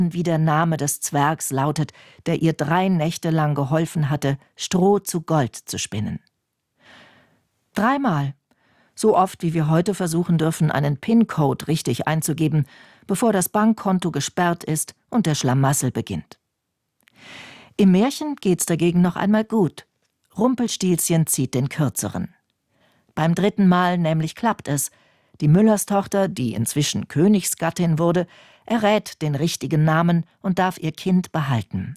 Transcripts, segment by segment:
wie der Name des Zwergs lautet, der ihr 3 Nächte lang geholfen hatte, Stroh zu Gold zu spinnen. 3-mal. So oft, wie wir heute versuchen dürfen, einen PIN-Code richtig einzugeben, bevor das Bankkonto gesperrt ist und der Schlamassel beginnt. Im Märchen geht's dagegen noch einmal gut. Rumpelstilzchen zieht den Kürzeren. Beim 3. Mal nämlich klappt es. Die Müllerstochter, die inzwischen Königsgattin wurde, errät den richtigen Namen und darf ihr Kind behalten.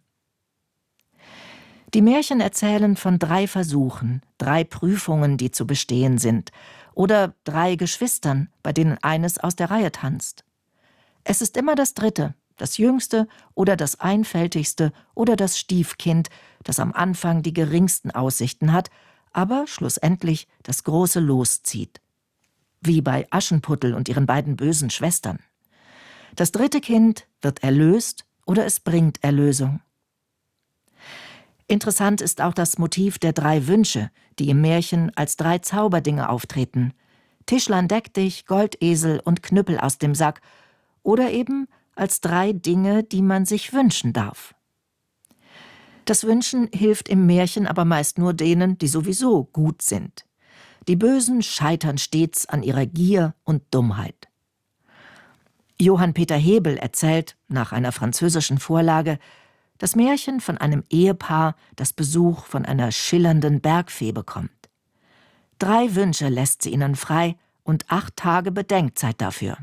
Die Märchen erzählen von 3 Versuchen, 3 Prüfungen, die zu bestehen sind, oder 3 Geschwistern, bei denen eines aus der Reihe tanzt. Es ist immer das 3., das Jüngste oder das Einfältigste oder das Stiefkind, das am Anfang die geringsten Aussichten hat, aber schlussendlich das große Los zieht. Wie bei Aschenputtel und ihren beiden bösen Schwestern. Das 3. Kind wird erlöst oder es bringt Erlösung. Interessant ist auch das Motiv der 3 Wünsche, die im Märchen als 3 Zauberdinge auftreten. Tischlein deck dich, Goldesel und Knüppel aus dem Sack. Oder eben als 3 Dinge, die man sich wünschen darf. Das Wünschen hilft im Märchen aber meist nur denen, die sowieso gut sind. Die Bösen scheitern stets an ihrer Gier und Dummheit. Johann Peter Hebel erzählt, nach einer französischen Vorlage, das Märchen von einem Ehepaar, das Besuch von einer schillernden Bergfee bekommt. 3 Wünsche lässt sie ihnen frei und 8 Tage Bedenkzeit dafür.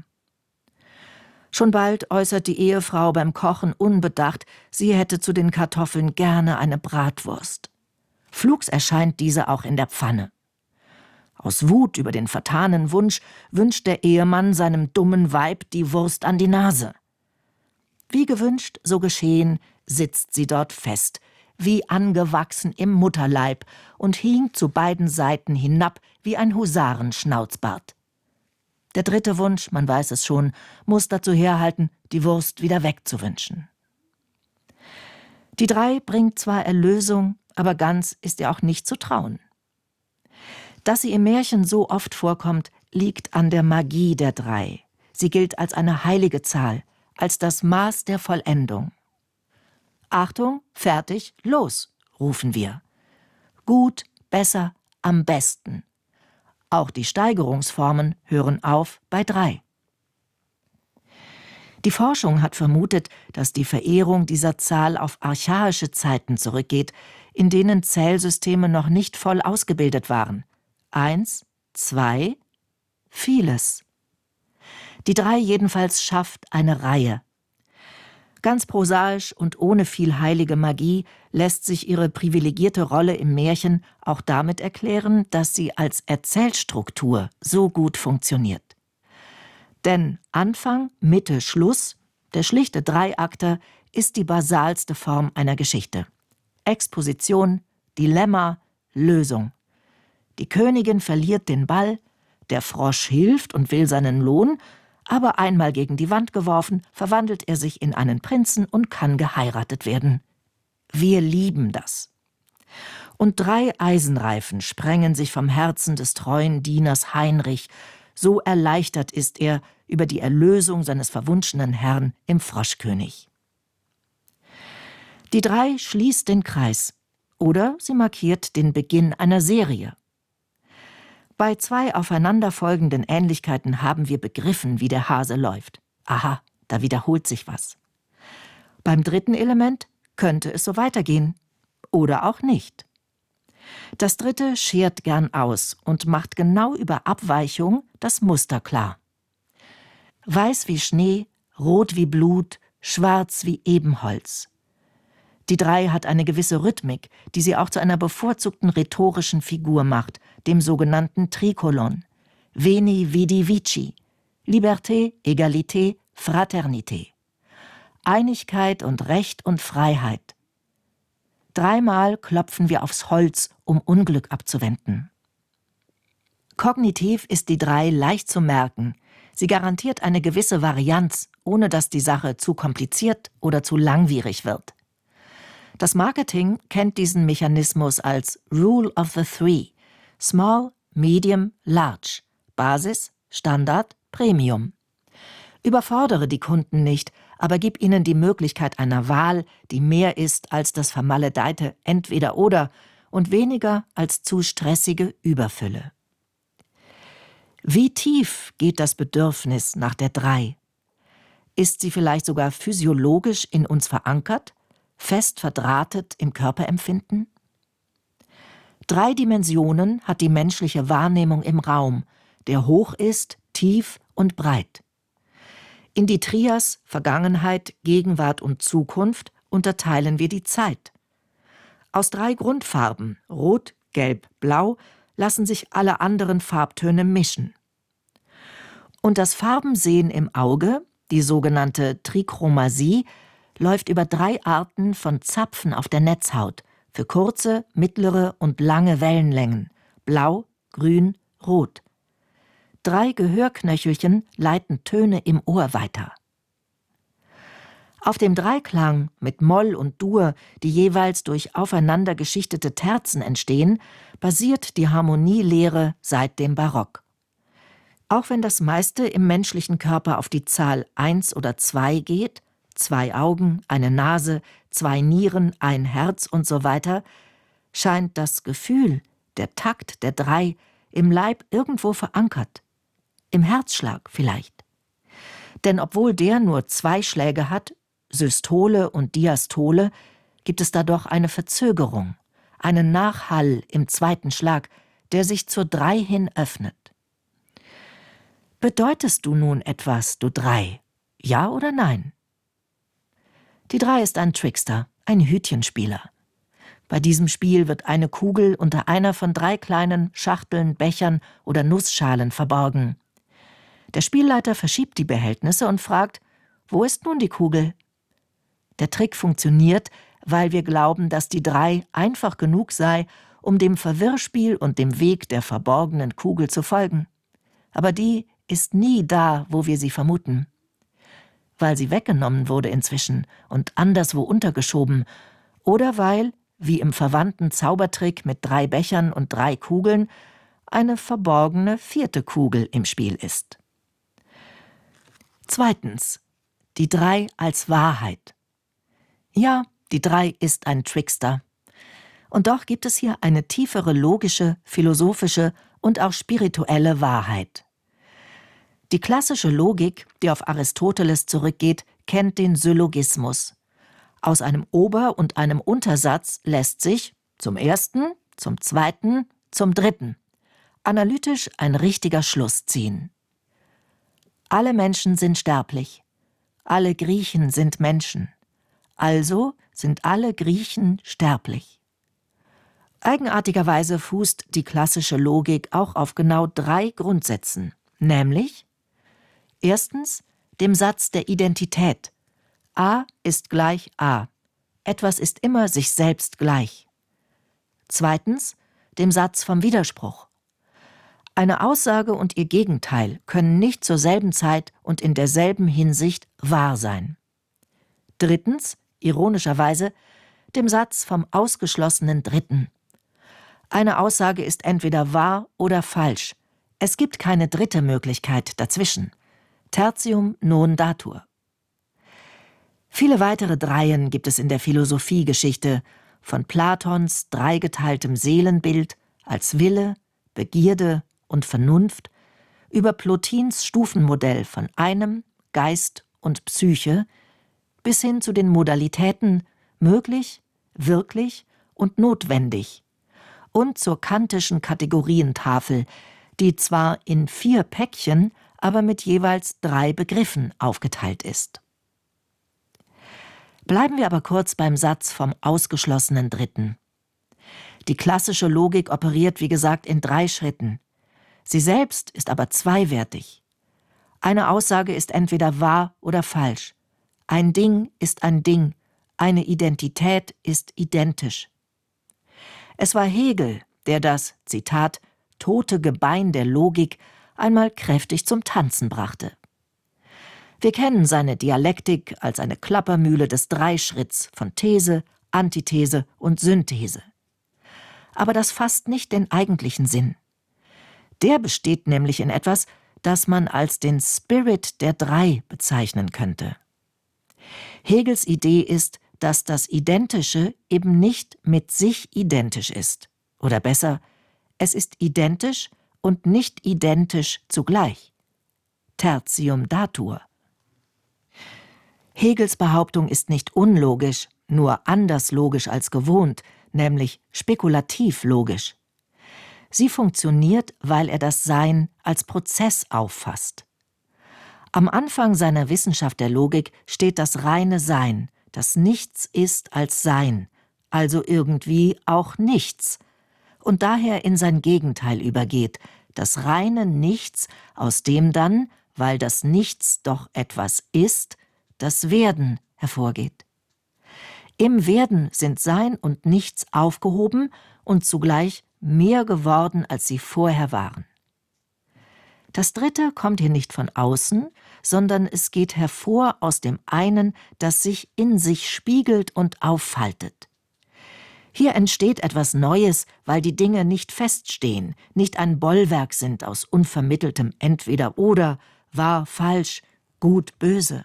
Schon bald äußert die Ehefrau beim Kochen unbedacht, sie hätte zu den Kartoffeln gerne eine Bratwurst. Flugs erscheint diese auch in der Pfanne. Aus Wut über den vertanen Wunsch wünscht der Ehemann seinem dummen Weib die Wurst an die Nase. Wie gewünscht, so geschehen, sitzt sie dort fest, wie angewachsen im Mutterleib und hinkt zu beiden Seiten hinab wie ein Husarenschnauzbart. Der 3. Wunsch, man weiß es schon, muss dazu herhalten, die Wurst wieder wegzuwünschen. Die 3 bringt zwar Erlösung, aber ganz ist ihr auch nicht zu trauen. Dass sie im Märchen so oft vorkommt, liegt an der Magie der 3. Sie gilt als eine heilige Zahl, als das Maß der Vollendung. Achtung, fertig, los, rufen wir. Gut, besser, am besten. Auch die Steigerungsformen hören auf bei 3. Die Forschung hat vermutet, dass die Verehrung dieser Zahl auf archaische Zeiten zurückgeht, in denen Zählsysteme noch nicht voll ausgebildet waren. 1, 2, vieles. Die 3 jedenfalls schafft eine Reihe. Ganz prosaisch und ohne viel heilige Magie lässt sich ihre privilegierte Rolle im Märchen auch damit erklären, dass sie als Erzählstruktur so gut funktioniert. Denn Anfang, Mitte, Schluss, der schlichte Dreiakter, ist die basalste Form einer Geschichte. Exposition, Dilemma, Lösung. Die Königin verliert den Ball, der Frosch hilft und will seinen Lohn, aber einmal gegen die Wand geworfen, verwandelt er sich in einen Prinzen und kann geheiratet werden. Wir lieben das. Und 3 Eisenreifen sprengen sich vom Herzen des treuen Dieners Heinrich, so erleichtert ist er über die Erlösung seines verwunschenen Herrn im Froschkönig. Die 3 schließt den Kreis, oder sie markiert den Beginn einer Serie. Bei 2 aufeinanderfolgenden Ähnlichkeiten haben wir begriffen, wie der Hase läuft. Aha, da wiederholt sich was. Beim 3. Element könnte es so weitergehen. Oder auch nicht. Das 3. schert gern aus und macht genau über Abweichung das Muster klar. Weiß wie Schnee, rot wie Blut, schwarz wie Ebenholz. Die 3 hat eine gewisse Rhythmik, die sie auch zu einer bevorzugten rhetorischen Figur macht, dem sogenannten Trikolon. Veni, vidi, vici. Liberté, Egalité, Fraternité. Einigkeit und Recht und Freiheit. 3-mal klopfen wir aufs Holz, um Unglück abzuwenden. Kognitiv ist die 3 leicht zu merken. Sie garantiert eine gewisse Varianz, ohne dass die Sache zu kompliziert oder zu langwierig wird. Das Marketing kennt diesen Mechanismus als Rule of the Three: Small, Medium, Large, Basis, Standard, Premium. Überfordere die Kunden nicht, aber gib ihnen die Möglichkeit einer Wahl, die mehr ist als das vermaledeite Entweder-oder und weniger als zu stressige Überfülle. Wie tief geht das Bedürfnis nach der 3? Ist sie vielleicht sogar physiologisch in uns verankert, fest verdrahtet im Körperempfinden? 3 Dimensionen hat die menschliche Wahrnehmung im Raum, der hoch ist, tief und breit. In die Trias Vergangenheit, Gegenwart und Zukunft unterteilen wir die Zeit. Aus 3 Grundfarben, Rot, Gelb, Blau, lassen sich alle anderen Farbtöne mischen. Und das Farbensehen im Auge, die sogenannte Trichromasie, läuft über 3 Arten von Zapfen auf der Netzhaut für kurze, mittlere und lange Wellenlängen, blau, grün, rot. 3 Gehörknöchelchen leiten Töne im Ohr weiter. Auf dem Dreiklang mit Moll und Dur, die jeweils durch aufeinander geschichtete Terzen entstehen, basiert die Harmonielehre seit dem Barock. Auch wenn das meiste im menschlichen Körper auf die Zahl 1 oder 2 geht, 2 Augen, eine Nase, 2 Nieren, ein Herz und so weiter, scheint das Gefühl, der Takt der 3 im Leib irgendwo verankert. Im Herzschlag vielleicht. Denn obwohl der nur 2 Schläge hat, Systole und Diastole, gibt es da doch eine Verzögerung, einen Nachhall im 2. Schlag, der sich zur 3 hin öffnet. Bedeutest du nun etwas, du 3? Ja oder nein? Die 3 ist ein Trickster, ein Hütchenspieler. Bei diesem Spiel wird eine Kugel unter einer von 3 kleinen Schachteln, Bechern oder Nussschalen verborgen. Der Spielleiter verschiebt die Behältnisse und fragt, wo ist nun die Kugel? Der Trick funktioniert, weil wir glauben, dass die 3 einfach genug sei, um dem Verwirrspiel und dem Weg der verborgenen Kugel zu folgen. Aber die ist nie da, wo wir sie vermuten. Weil sie weggenommen wurde inzwischen und anderswo untergeschoben oder weil, wie im verwandten Zaubertrick mit 3 Bechern und 3 Kugeln, eine verborgene 4. Kugel im Spiel ist. 2. Die 3 als Wahrheit. Ja, die 3 ist ein Trickster. Und doch gibt es hier eine tiefere logische, philosophische und auch spirituelle Wahrheit. Die klassische Logik, die auf Aristoteles zurückgeht, kennt den Syllogismus. Aus einem Ober- und einem Untersatz lässt sich zum ersten, zum zweiten, zum dritten analytisch ein richtiger Schluss ziehen. Alle Menschen sind sterblich. Alle Griechen sind Menschen. Also sind alle Griechen sterblich. Eigenartigerweise fußt die klassische Logik auch auf genau 3 Grundsätzen, nämlich erstens dem Satz der Identität. A ist gleich A. Etwas ist immer sich selbst gleich. Zweitens dem Satz vom Widerspruch. Eine Aussage und ihr Gegenteil können nicht zur selben Zeit und in derselben Hinsicht wahr sein. Drittens, ironischerweise, dem Satz vom ausgeschlossenen Dritten. Eine Aussage ist entweder wahr oder falsch. Es gibt keine dritte Möglichkeit dazwischen. Tertium non datur. Viele weitere Dreien gibt es in der Philosophiegeschichte, von Platons dreigeteiltem Seelenbild als Wille, Begierde und Vernunft, über Plotins Stufenmodell von einem, Geist und Psyche, bis hin zu den Modalitäten möglich, wirklich und notwendig und zur kantischen Kategorientafel, die zwar in 4 Päckchen, aber mit jeweils 3 Begriffen aufgeteilt ist. Bleiben wir aber kurz beim Satz vom ausgeschlossenen Dritten. Die klassische Logik operiert, wie gesagt, in 3 Schritten. Sie selbst ist aber zweiwertig. Eine Aussage ist entweder wahr oder falsch. Ein Ding ist ein Ding, eine Identität ist identisch. Es war Hegel, der das, Zitat, tote Gebein der Logik einmal kräftig zum Tanzen brachte. Wir kennen seine Dialektik als eine Klappermühle des Dreischritts von These, Antithese und Synthese. Aber das fasst nicht den eigentlichen Sinn. Der besteht nämlich in etwas, das man als den Spirit der 3 bezeichnen könnte. Hegels Idee ist, dass das Identische eben nicht mit sich identisch ist. Oder besser, es ist identisch und nicht identisch zugleich. Tertium datur. Hegels Behauptung ist nicht unlogisch, nur anders logisch als gewohnt, nämlich spekulativ logisch. Sie funktioniert, weil er das Sein als Prozess auffasst. Am Anfang seiner Wissenschaft der Logik steht das reine Sein, das nichts ist als Sein, also irgendwie auch nichts, und daher in sein Gegenteil übergeht, das reine Nichts, aus dem dann, weil das Nichts doch etwas ist, das Werden hervorgeht. Im Werden sind Sein und Nichts aufgehoben und zugleich mehr geworden, als sie vorher waren. Das Dritte kommt hier nicht von außen, sondern es geht hervor aus dem einen, das sich in sich spiegelt und auffaltet. Hier entsteht etwas Neues, weil die Dinge nicht feststehen, nicht ein Bollwerk sind aus unvermitteltem Entweder-Oder, wahr, falsch, gut, böse.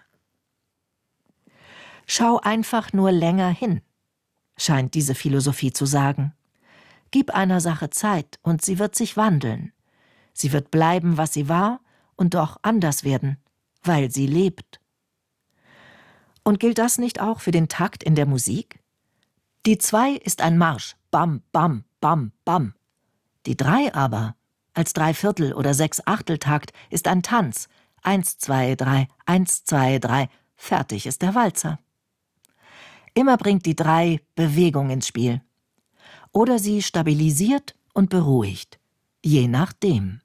Schau einfach nur länger hin, scheint diese Philosophie zu sagen. Gib einer Sache Zeit und sie wird sich wandeln. Sie wird bleiben, was sie war, und doch anders werden, weil sie lebt. Und gilt das nicht auch für den Takt in der Musik? Die 2 ist ein Marsch, bam, bam, bam, bam. Die 3 aber, als 3/4 oder 6/8-Takt, ist ein Tanz. 1, 2, 3, 1, 2, 3, fertig ist der Walzer. Immer bringt die 3 Bewegung ins Spiel. Oder sie stabilisiert und beruhigt, je nachdem.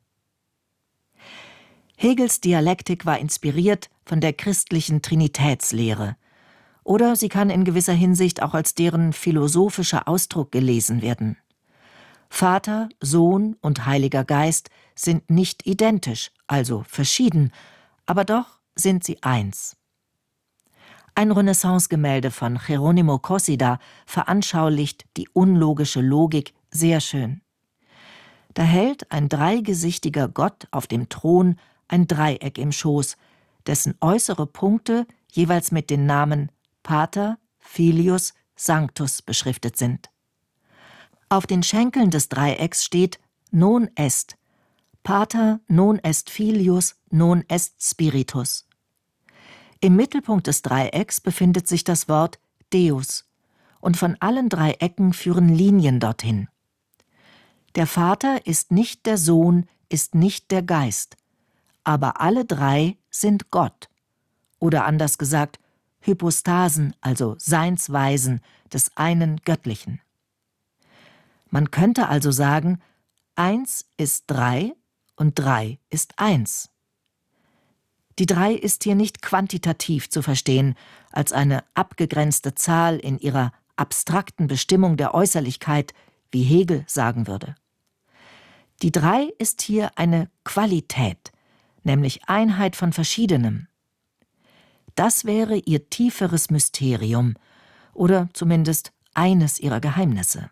Hegels Dialektik war inspiriert von der christlichen Trinitätslehre. Oder sie kann in gewisser Hinsicht auch als deren philosophischer Ausdruck gelesen werden. Vater, Sohn und Heiliger Geist sind nicht identisch, also verschieden, aber doch sind sie eins. Ein Renaissance-Gemälde von Geronimo Cossida veranschaulicht die unlogische Logik sehr schön. Da hält ein dreigesichtiger Gott auf dem Thron ein Dreieck im Schoß, dessen äußere Punkte jeweils mit den Namen Pater, Filius, Sanctus beschriftet sind. Auf den Schenkeln des Dreiecks steht Non est, Pater, non est Filius, non est Spiritus. Im Mittelpunkt des Dreiecks befindet sich das Wort Deus, und von allen 3 Ecken führen Linien dorthin. Der Vater ist nicht der Sohn, ist nicht der Geist, aber alle 3 sind Gott. Oder anders gesagt, Hypostasen, also Seinsweisen des einen Göttlichen. Man könnte also sagen, 1 ist 3 und 3 ist 1. Die 3 ist hier nicht quantitativ zu verstehen, als eine abgegrenzte Zahl in ihrer abstrakten Bestimmung der Äußerlichkeit, wie Hegel sagen würde. Die 3 ist hier eine Qualität, nämlich Einheit von Verschiedenem. Das wäre ihr tieferes Mysterium oder zumindest eines ihrer Geheimnisse.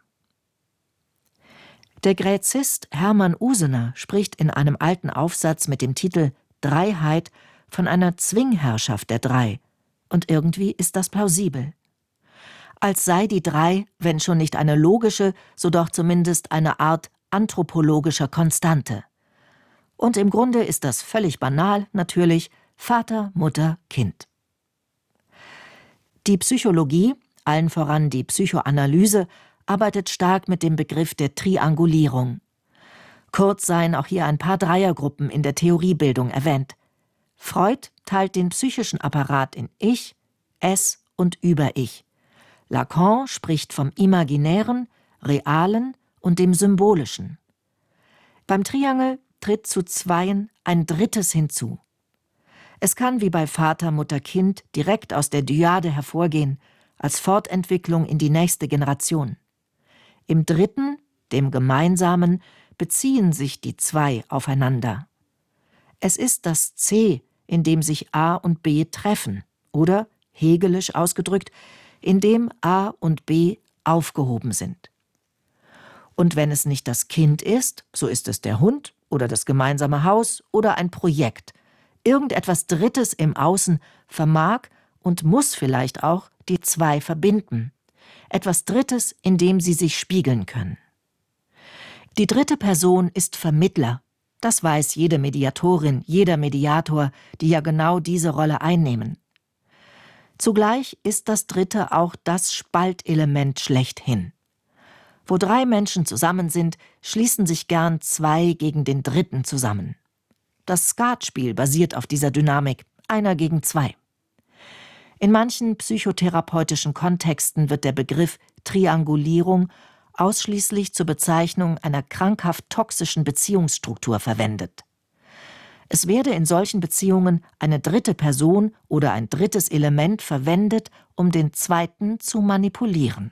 Der Gräzist Hermann Usener spricht in einem alten Aufsatz mit dem Titel Dreiheit von einer Zwingherrschaft der 3, und irgendwie ist das plausibel. Als sei die 3, wenn schon nicht eine logische, so doch zumindest eine Art anthropologischer Konstante. Und im Grunde ist das völlig banal, natürlich, Vater, Mutter, Kind. Die Psychologie, allen voran die Psychoanalyse, arbeitet stark mit dem Begriff der Triangulierung. Kurz seien auch hier ein paar Dreiergruppen in der Theoriebildung erwähnt. Freud teilt den psychischen Apparat in Ich, Es und Über-Ich. Lacan spricht vom Imaginären, Realen und dem Symbolischen. Beim Triangel tritt zu Zweien ein Drittes hinzu. Es kann wie bei Vater, Mutter, Kind direkt aus der Dyade hervorgehen, als Fortentwicklung in die nächste Generation. Im Dritten, dem Gemeinsamen, beziehen sich die 2 aufeinander. Es ist das C, in dem sich A und B treffen, oder, hegelisch ausgedrückt, in dem A und B aufgehoben sind. Und wenn es nicht das Kind ist, so ist es der Hund oder das gemeinsame Haus oder ein Projekt. Irgendetwas Drittes im Außen vermag und muss vielleicht auch die zwei verbinden. Etwas Drittes, in dem sie sich spiegeln können. Die dritte Person ist Vermittler. Das weiß jede Mediatorin, jeder Mediator, die ja genau diese Rolle einnehmen. Zugleich ist das Dritte auch das Spaltelement schlechthin. Wo drei Menschen zusammen sind, schließen sich gern zwei gegen den Dritten zusammen. Das Skatspiel basiert auf dieser Dynamik, einer gegen zwei. In manchen psychotherapeutischen Kontexten wird der Begriff Triangulierung ausschließlich zur Bezeichnung einer krankhaft toxischen Beziehungsstruktur verwendet. Es werde in solchen Beziehungen eine dritte Person oder ein drittes Element verwendet, um den zweiten zu manipulieren.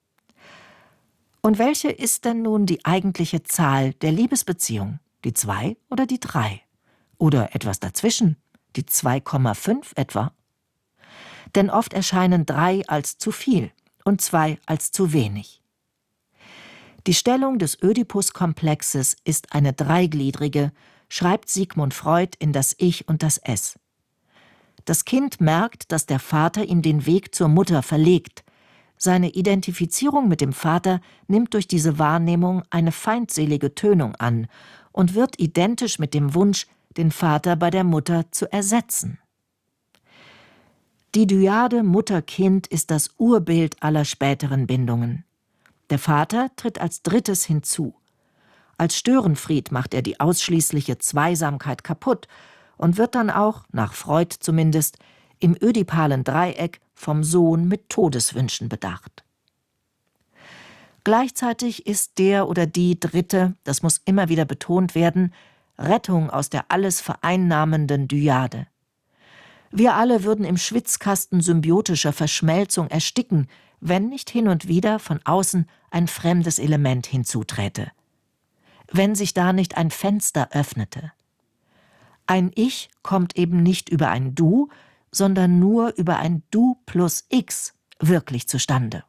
Und welche ist denn nun die eigentliche Zahl der Liebesbeziehung? Die 2 oder die 3? Oder etwas dazwischen? Die 2,5 etwa? Denn oft erscheinen 3 als zu viel und 2 als zu wenig. Die Stellung des Ödipus-Komplexes ist eine dreigliedrige, schreibt Sigmund Freud in Das Ich und das Es. Das Kind merkt, dass der Vater ihm den Weg zur Mutter verlegt. Seine Identifizierung mit dem Vater nimmt durch diese Wahrnehmung eine feindselige Tönung an und wird identisch mit dem Wunsch, den Vater bei der Mutter zu ersetzen. Die Dyade Mutter-Kind ist das Urbild aller späteren Bindungen. Der Vater tritt als Drittes hinzu. Als Störenfried macht er die ausschließliche Zweisamkeit kaputt und wird dann auch, nach Freud zumindest, im ödipalen Dreieck vom Sohn mit Todeswünschen bedacht. Gleichzeitig ist der oder die Dritte, das muss immer wieder betont werden, Rettung aus der alles vereinnahmenden Dyade. Wir alle würden im Schwitzkasten symbiotischer Verschmelzung ersticken, wenn nicht hin und wieder von außen ein fremdes Element hinzuträte. Wenn sich da nicht ein Fenster öffnete. Ein Ich kommt eben nicht über ein Du, sondern nur über ein Du plus X wirklich zustande.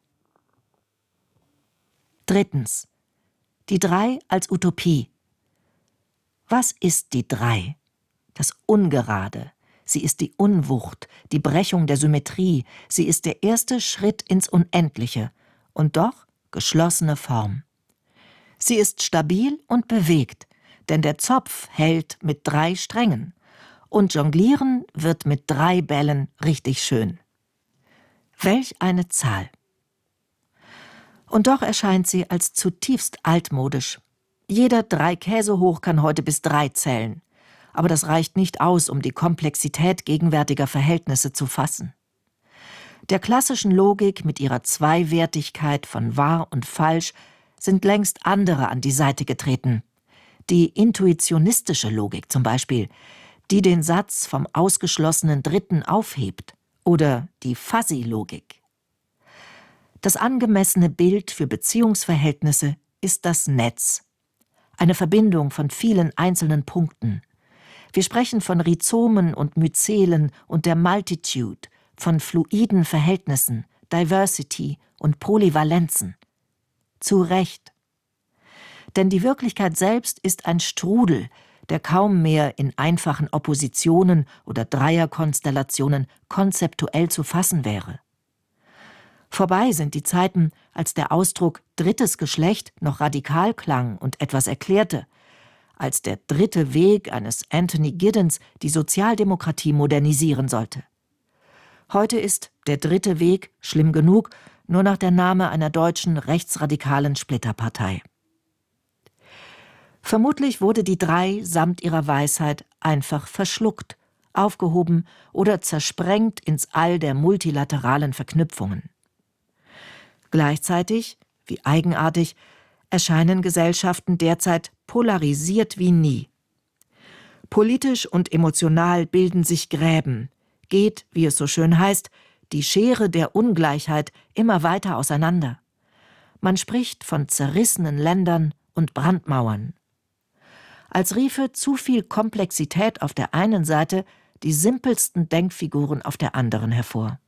Drittens. Die 3 als Utopie. Was ist die 3? Das Ungerade. Sie ist die Unwucht, die Brechung der Symmetrie. Sie ist der erste Schritt ins Unendliche und doch geschlossene Form. Sie ist stabil und bewegt, denn der Zopf hält mit 3 Strängen und Jonglieren wird mit 3 Bällen richtig schön. Welch eine Zahl! Und doch erscheint sie als zutiefst altmodisch. Jeder 3 Käse hoch kann heute bis 3 zählen. Aber das reicht nicht aus, um die Komplexität gegenwärtiger Verhältnisse zu fassen. Der klassischen Logik mit ihrer Zweiwertigkeit von wahr und falsch sind längst andere an die Seite getreten. Die intuitionistische Logik zum Beispiel, die den Satz vom ausgeschlossenen Dritten aufhebt, oder die Fuzzy-Logik. Das angemessene Bild für Beziehungsverhältnisse ist das Netz, eine Verbindung von vielen einzelnen Punkten. Wir sprechen von Rhizomen und Myzelen und der Multitude, von fluiden Verhältnissen, Diversity und Polyvalenzen. Zu Recht. Denn die Wirklichkeit selbst ist ein Strudel, der kaum mehr in einfachen Oppositionen oder Dreierkonstellationen konzeptuell zu fassen wäre. Vorbei sind die Zeiten, als der Ausdruck drittes Geschlecht noch radikal klang und etwas erklärte, als der dritte Weg eines Anthony Giddens die Sozialdemokratie modernisieren sollte. Heute ist der dritte Weg, schlimm genug, nur noch der Name einer deutschen rechtsradikalen Splitterpartei. Vermutlich wurde die 3 samt ihrer Weisheit einfach verschluckt, aufgehoben oder zersprengt ins All der multilateralen Verknüpfungen. Gleichzeitig, wie eigenartig, erscheinen Gesellschaften derzeit polarisiert wie nie. Politisch und emotional bilden sich Gräben, geht, wie es so schön heißt, die Schere der Ungleichheit immer weiter auseinander. Man spricht von zerrissenen Ländern und Brandmauern. Als riefe zu viel Komplexität auf der einen Seite die simpelsten Denkfiguren auf der anderen hervor.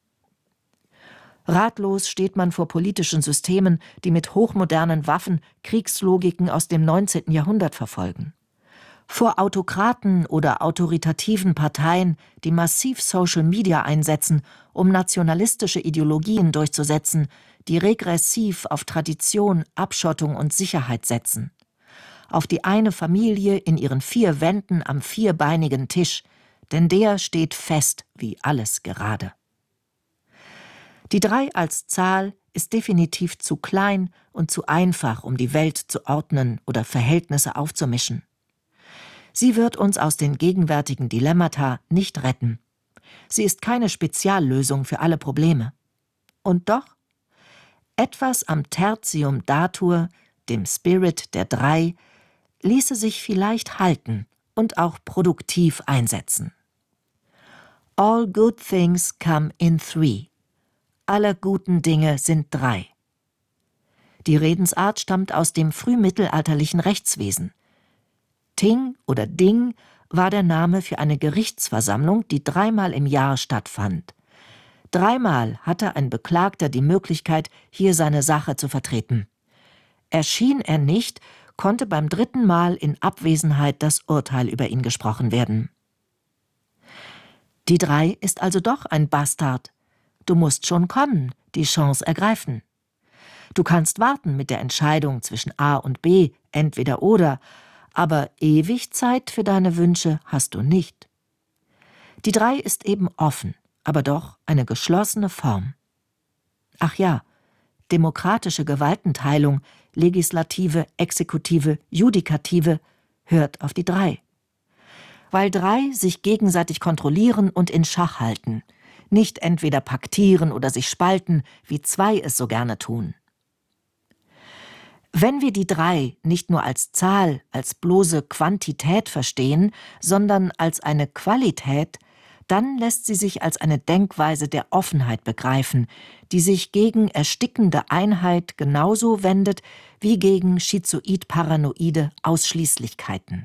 Ratlos steht man vor politischen Systemen, die mit hochmodernen Waffen Kriegslogiken aus dem 19. Jahrhundert verfolgen. Vor Autokraten oder autoritativen Parteien, die massiv Social Media einsetzen, um nationalistische Ideologien durchzusetzen, die regressiv auf Tradition, Abschottung und Sicherheit setzen. Auf die eine Familie in ihren 4 Wänden am vierbeinigen Tisch, denn der steht fest wie alles gerade. Die 3 als Zahl ist definitiv zu klein und zu einfach, um die Welt zu ordnen oder Verhältnisse aufzumischen. Sie wird uns aus den gegenwärtigen Dilemmata nicht retten. Sie ist keine Speziallösung für alle Probleme. Und doch, etwas am Tertium datur, dem Spirit der 3, ließe sich vielleicht halten und auch produktiv einsetzen. All good things come in 3. Alle guten Dinge sind 3. Die Redensart stammt aus dem frühmittelalterlichen Rechtswesen. Ting oder Ding war der Name für eine Gerichtsversammlung, die 3-mal im Jahr stattfand. 3-mal hatte ein Beklagter die Möglichkeit, hier seine Sache zu vertreten. Erschien er nicht, konnte beim 3. Mal in Abwesenheit das Urteil über ihn gesprochen werden. Die 3 ist also doch ein Bastard. Du musst schon kommen, die Chance ergreifen. Du kannst warten mit der Entscheidung zwischen A und B, entweder oder, aber ewig Zeit für deine Wünsche hast du nicht. Die 3 ist eben offen, aber doch eine geschlossene Form. Ach ja, demokratische Gewaltenteilung, Legislative, Exekutive, Judikative, hört auf die 3. Weil 3 sich gegenseitig kontrollieren und in Schach halten, nicht entweder paktieren oder sich spalten, wie 2 es so gerne tun. Wenn wir die 3 nicht nur als Zahl, als bloße Quantität verstehen, sondern als eine Qualität, dann lässt sie sich als eine Denkweise der Offenheit begreifen, die sich gegen erstickende Einheit genauso wendet wie gegen schizoid-paranoide Ausschließlichkeiten.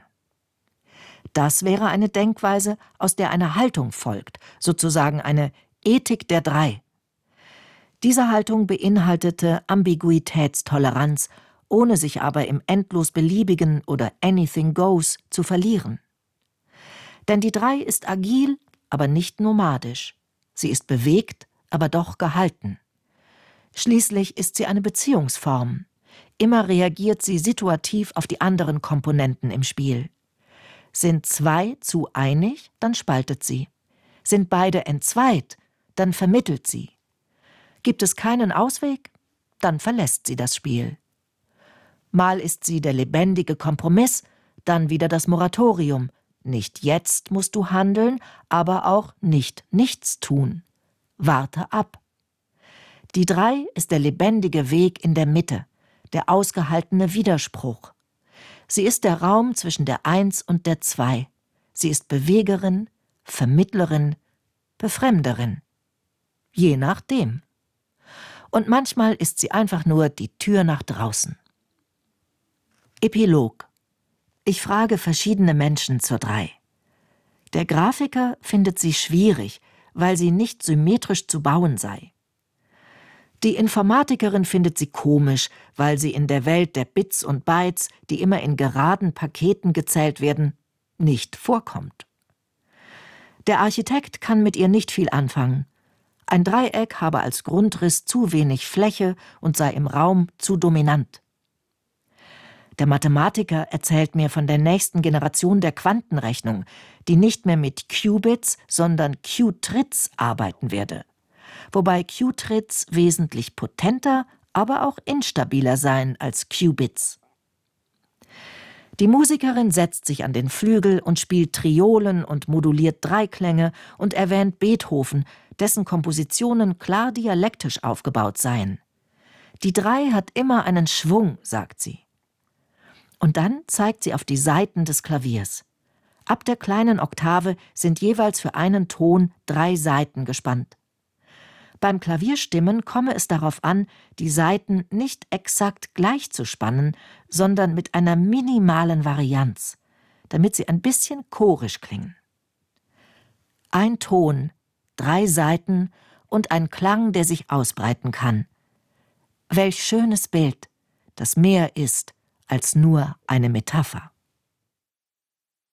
Das wäre eine Denkweise, aus der eine Haltung folgt, sozusagen eine Ethik der 3. Diese Haltung beinhaltete Ambiguitätstoleranz, ohne sich aber im endlos Beliebigen oder Anything Goes zu verlieren. Denn die 3 ist agil, aber nicht nomadisch. Sie ist bewegt, aber doch gehalten. Schließlich ist sie eine Beziehungsform. Immer reagiert sie situativ auf die anderen Komponenten im Spiel. Sind 2 zu einig, dann spaltet sie. Sind beide entzweit, dann vermittelt sie. Gibt es keinen Ausweg, dann verlässt sie das Spiel. Mal ist sie der lebendige Kompromiss, dann wieder das Moratorium. Nicht jetzt musst du handeln, aber auch nicht nichts tun. Warte ab. Die 3 ist der lebendige Weg in der Mitte, der ausgehaltene Widerspruch. Sie ist der Raum zwischen der 1 und der 2. Sie ist Bewegerin, Vermittlerin, Befremderin. Je nachdem. Und manchmal ist sie einfach nur die Tür nach draußen. Epilog. Ich frage verschiedene Menschen zur 3. Der Grafiker findet sie schwierig, weil sie nicht symmetrisch zu bauen sei. Die Informatikerin findet sie komisch, weil sie in der Welt der Bits und Bytes, die immer in geraden Paketen gezählt werden, nicht vorkommt. Der Architekt kann mit ihr nicht viel anfangen. Ein Dreieck habe als Grundriss zu wenig Fläche und sei im Raum zu dominant. Der Mathematiker erzählt mir von der nächsten Generation der Quantenrechnung, die nicht mehr mit Qubits, sondern Qtrits arbeiten werde. Wobei Qtrits wesentlich potenter, aber auch instabiler seien als Qubits. Die Musikerin setzt sich an den Flügel und spielt Triolen und moduliert Dreiklänge und erwähnt Beethoven, dessen Kompositionen klar dialektisch aufgebaut seien. Die 3 hat immer einen Schwung, sagt sie. Und dann zeigt sie auf die Saiten des Klaviers. Ab der kleinen Oktave sind jeweils für einen Ton 3 Saiten gespannt. Beim Klavierstimmen komme es darauf an, die Saiten nicht exakt gleich zu spannen, sondern mit einer minimalen Varianz, damit sie ein bisschen chorisch klingen. Ein Ton, 3 Saiten und ein Klang, der sich ausbreiten kann. Welch schönes Bild, das mehr ist als nur eine Metapher.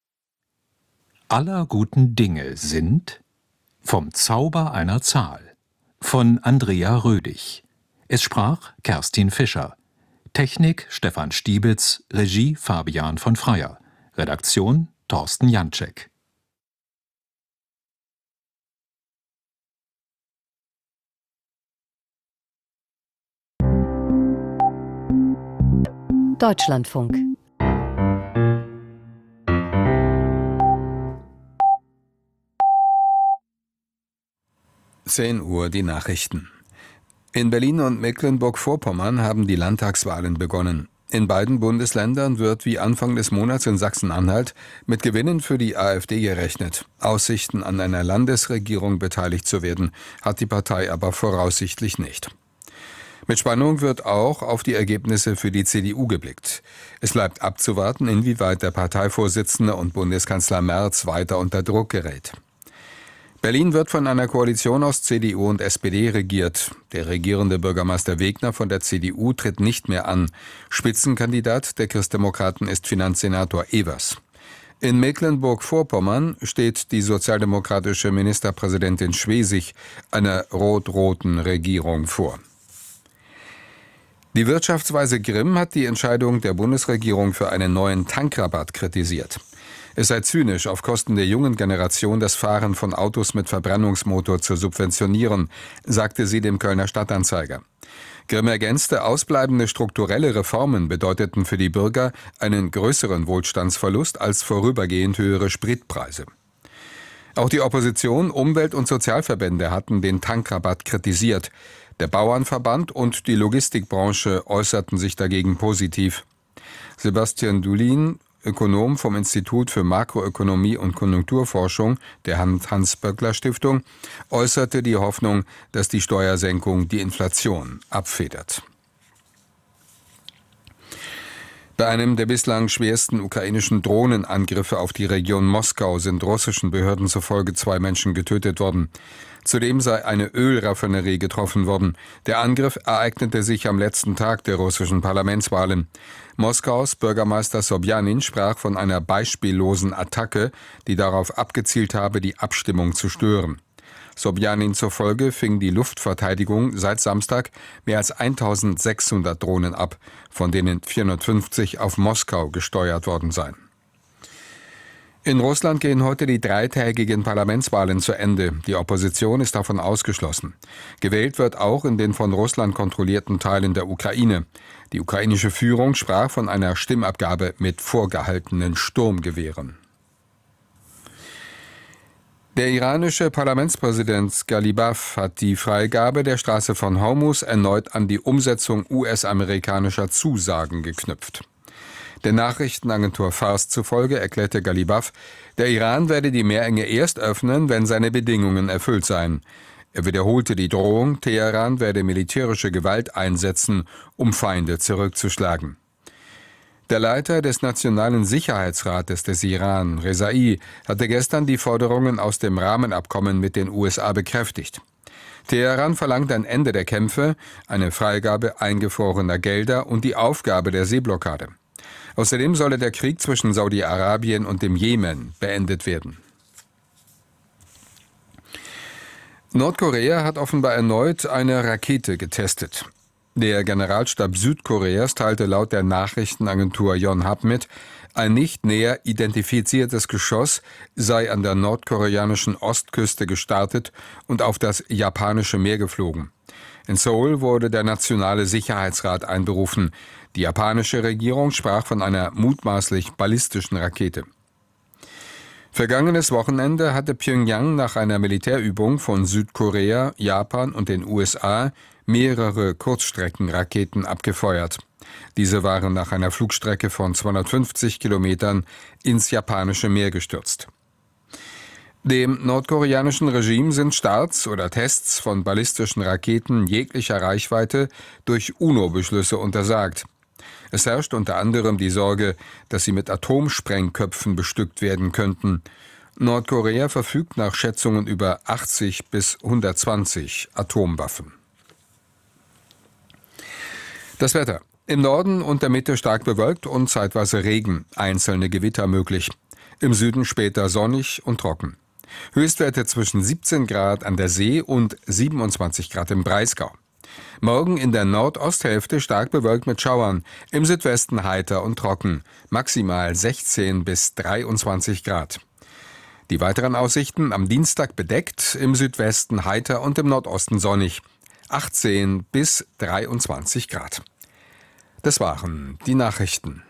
aller guten Dinge sind vom Zauber einer Zahl von Andrea Rödig. Es sprach Kerstin Fischer. Technik Stefan Stiebitz, Regie Fabian von Freyer. Redaktion Thorsten Janczek. Deutschlandfunk. Uhr die Nachrichten. In Berlin und Mecklenburg-Vorpommern haben die Landtagswahlen begonnen. In beiden Bundesländern wird wie Anfang des Monats in Sachsen-Anhalt mit Gewinnen für die AfD gerechnet. Aussichten an einer Landesregierung beteiligt zu werden, hat die Partei aber voraussichtlich nicht. Mit Spannung wird auch auf die Ergebnisse für die CDU geblickt. Es bleibt abzuwarten, inwieweit der Parteivorsitzende und Bundeskanzler Merz weiter unter Druck gerät. Berlin wird von einer Koalition aus CDU und SPD regiert. Der regierende Bürgermeister Wegner von der CDU tritt nicht mehr an. Spitzenkandidat der Christdemokraten ist Finanzsenator Evers. In Mecklenburg-Vorpommern steht die sozialdemokratische Ministerpräsidentin Schwesig einer rot-roten Regierung vor. Die Wirtschaftsweise Grimm hat die Entscheidung der Bundesregierung für einen neuen Tankrabatt kritisiert. Es sei zynisch, auf Kosten der jungen Generation das Fahren von Autos mit Verbrennungsmotor zu subventionieren, sagte sie dem Kölner Stadtanzeiger. Grimm ergänzte, ausbleibende strukturelle Reformen bedeuteten für die Bürger einen größeren Wohlstandsverlust als vorübergehend höhere Spritpreise. Auch die Opposition, Umwelt- und Sozialverbände hatten den Tankrabatt kritisiert. Der Bauernverband und die Logistikbranche äußerten sich dagegen positiv. Sebastian Dulin, Ökonom vom Institut für Makroökonomie und Konjunkturforschung der Hans-Böckler-Stiftung, äußerte die Hoffnung, dass die Steuersenkung die Inflation abfedert. Bei einem der bislang schwersten ukrainischen Drohnenangriffe auf die Region Moskau sind russischen Behörden zufolge 2 Menschen getötet worden. Zudem sei eine Ölraffinerie getroffen worden. Der Angriff ereignete sich am letzten Tag der russischen Parlamentswahlen. Moskaus Bürgermeister Sobjanin sprach von einer beispiellosen Attacke, die darauf abgezielt habe, die Abstimmung zu stören. Sobjanin zufolge fing die Luftverteidigung seit Samstag mehr als 1600 Drohnen ab, von denen 450 auf Moskau gesteuert worden seien. In Russland gehen heute die 3-tägigen Parlamentswahlen zu Ende. Die Opposition ist davon ausgeschlossen. Gewählt wird auch in den von Russland kontrollierten Teilen der Ukraine. Die ukrainische Führung sprach von einer Stimmabgabe mit vorgehaltenen Sturmgewehren. Der iranische Parlamentspräsident Ghalibaf hat die Freigabe der Straße von Hormuz erneut an die Umsetzung US-amerikanischer Zusagen geknüpft. Der Nachrichtenagentur Fars zufolge erklärte Ghalibaf, der Iran werde die Meerenge erst öffnen, wenn seine Bedingungen erfüllt seien. Er wiederholte die Drohung, Teheran werde militärische Gewalt einsetzen, um Feinde zurückzuschlagen. Der Leiter des Nationalen Sicherheitsrates des Iran, Rezai, hatte gestern die Forderungen aus dem Rahmenabkommen mit den USA bekräftigt. Teheran verlangt ein Ende der Kämpfe, eine Freigabe eingefrorener Gelder und die Aufgabe der Seeblockade. Außerdem solle der Krieg zwischen Saudi-Arabien und dem Jemen beendet werden. Nordkorea hat offenbar erneut eine Rakete getestet. Der Generalstab Südkoreas teilte laut der Nachrichtenagentur Yonhap mit, ein nicht näher identifiziertes Geschoss sei an der nordkoreanischen Ostküste gestartet und auf das japanische Meer geflogen. In Seoul wurde der Nationale Sicherheitsrat einberufen. Die japanische Regierung sprach von einer mutmaßlich ballistischen Rakete. Vergangenes Wochenende hatte Pjöngjang nach einer Militärübung von Südkorea, Japan und den USA mehrere Kurzstreckenraketen abgefeuert. Diese waren nach einer Flugstrecke von 250 Kilometern ins japanische Meer gestürzt. Dem nordkoreanischen Regime sind Starts oder Tests von ballistischen Raketen jeglicher Reichweite durch UNO-Beschlüsse untersagt. Es herrscht unter anderem die Sorge, dass sie mit Atomsprengköpfen bestückt werden könnten. Nordkorea verfügt nach Schätzungen über 80 bis 120 Atomwaffen. Das Wetter. Im Norden und der Mitte stark bewölkt und zeitweise Regen, einzelne Gewitter möglich. Im Süden später sonnig und trocken. Höchstwerte zwischen 17 Grad an der See und 27 Grad im Breisgau. Morgen in der Nordosthälfte stark bewölkt mit Schauern, im Südwesten heiter und trocken, maximal 16 bis 23 Grad. Die weiteren Aussichten: am Dienstag bedeckt, im Südwesten heiter und im Nordosten sonnig, 18 bis 23 Grad. Das waren die Nachrichten.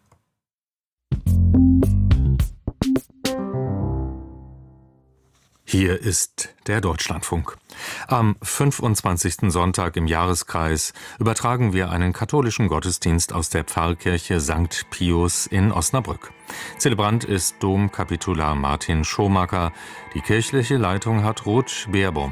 Hier ist der Deutschlandfunk. Am 25. Sonntag im Jahreskreis übertragen wir einen katholischen Gottesdienst aus der Pfarrkirche St. Pius in Osnabrück. Zelebrant ist Domkapitular Martin Schomacker. Die kirchliche Leitung hat Ruth Beerbom.